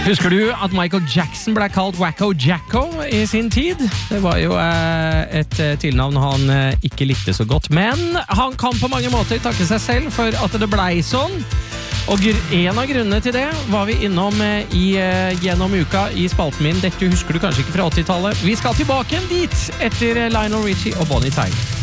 Husker du at Michael Jackson ble kalt Wacko Jacko i sin tid? Det var jo et tilnavn han ikke likte så godt, men han kan på mange måter takke seg selv for at det blei sånn. Og en av grunnene til det var vi innom gjennom uka i spalten min. Dette husker du kanskje ikke fra 80-tallet. Vi skal tilbake dit etter Lionel Richie og Bonnie Tyler.